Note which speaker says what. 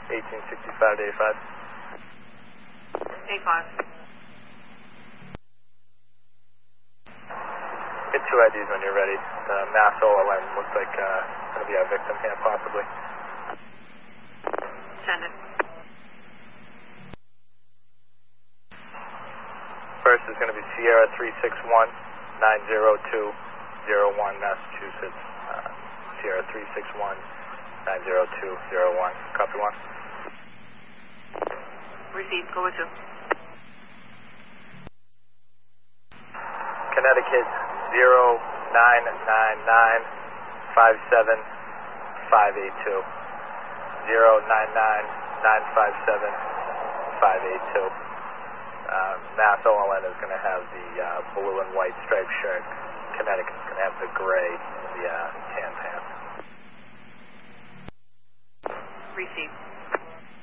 Speaker 1: 1865 to 85.
Speaker 2: 85.
Speaker 1: Get two IDs when you're ready. The Mass OLN looks like going to be our victim here, possibly.
Speaker 2: Send it.
Speaker 1: First is going to be Sierra 361-90201, Massachusetts. Sierra 361-90201. Copy one.
Speaker 2: Received. Go with you.
Speaker 1: Connecticut 0999-57582. 0999-57582. Mass OLN is going to have the blue and white striped shirt. Connecticut's going to have the gray and the tan pants.
Speaker 2: Received.